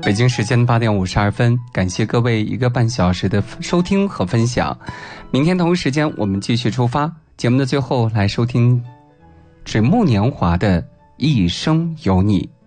北京时间8点52分，感谢各位1个半小时的收听和分享。明天同一时间我们继续出发。节目的最后来收听水木年华的一生有你。